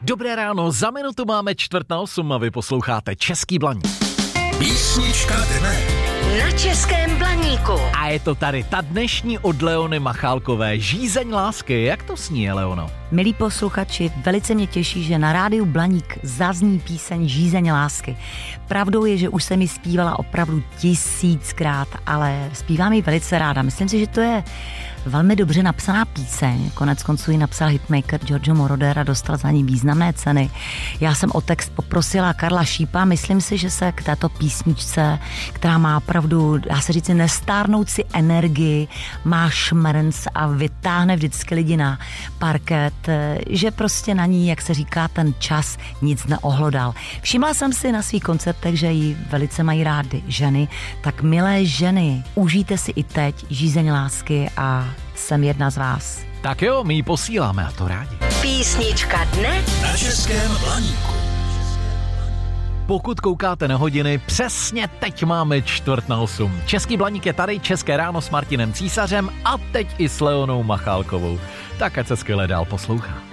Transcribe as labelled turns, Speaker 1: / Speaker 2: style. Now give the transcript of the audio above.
Speaker 1: Dobré ráno, za minutu máme 7:45 a vy posloucháte Český Blaník.
Speaker 2: Písnička dne.
Speaker 3: Na Českém Blaníku.
Speaker 1: A je to tady ta dnešní od Leony Machálkové. Žízeň lásky. Jak to sní, Leono?
Speaker 4: Milí posluchači, velice mě těší, že na rádiu Blaník zazní píseň Žízeň lásky. Pravdou je, že už jsem ji zpívala opravdu 1000krát, ale zpívám ji velice ráda. Myslím si, že to je velmi dobře napsaná píseň. Konec konců ji napsal hitmaker Giorgio Moroder a dostal za ní významné ceny. Já jsem o text poprosila Karla Šípa. Myslím si, že se k této písničce, která má opravdu, dá se říct, nestárnoucí energii, má šmrnc a vytáhne vždycky lidi na parket, že prostě na ní, jak se říká, ten čas nic neohlodal. Všimla jsem si na svých koncertech, že ji velice mají rády ženy, tak milé ženy, užijte si i teď Žízeň lásky a jsem jedna z vás.
Speaker 1: Tak jo, my ji posíláme a to rádi.
Speaker 3: Písnička dne
Speaker 2: Na Českém Blaníku.
Speaker 1: Pokud koukáte na hodiny, přesně teď máme 7:45. Český Blaník je tady, České ráno s Martinem Císařem a teď i s Leonou Machálkovou. Tak ať se skvěle dál poslouchá.